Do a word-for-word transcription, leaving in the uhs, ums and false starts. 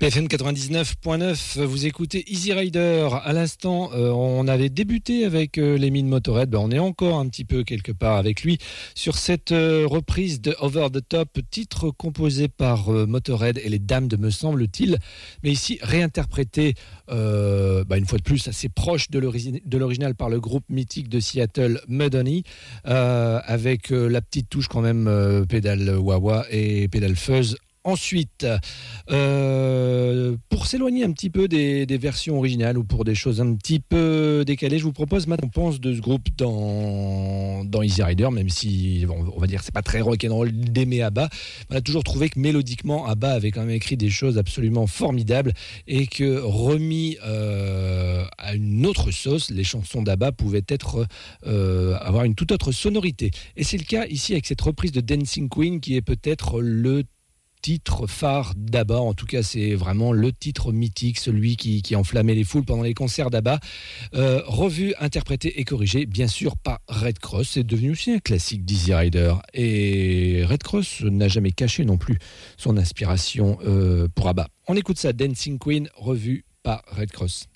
P F M quatre-vingt-dix-neuf point neuf, vous écoutez Easy Rider. À l'instant, euh, on avait débuté avec euh, Lemmy de Motörhead. Ben, on est encore un petit peu quelque part avec lui sur cette euh, reprise de Over the Top, titre composé par euh, Motörhead et les Dames de me semble-t-il, mais ici réinterprété euh, bah, une fois de plus assez proche de, l'origi- de l'original par le groupe mythique de Seattle Mudhoney, euh, avec euh, la petite touche quand même euh, pédale wah-wah et pédale fuzz. Ensuite, euh, pour s'éloigner un petit peu des, des versions originales ou pour des choses un petit peu décalées, je vous propose maintenant qu'on pense de ce groupe dans, dans Easy Rider, même si bon, on va dire que c'est pas très rock'n'roll d'aimer ABBA. On a toujours trouvé que mélodiquement, ABBA avait quand même écrit des choses absolument formidables et que remis euh, à une autre sauce, les chansons d'ABBA pouvaient être euh, avoir une toute autre sonorité. Et c'est le cas ici avec cette reprise de Dancing Queen qui est peut-être le titre phare d'ABBA, en tout cas c'est vraiment le titre mythique, celui qui, qui enflammait les foules pendant les concerts d'ABBA, euh, revu, interprété et corrigé bien sûr par Red Cross. C'est devenu aussi un classique d'Easy Rider et Red Cross n'a jamais caché non plus son inspiration euh, pour ABBA. On écoute ça, Dancing Queen revu par Red Cross.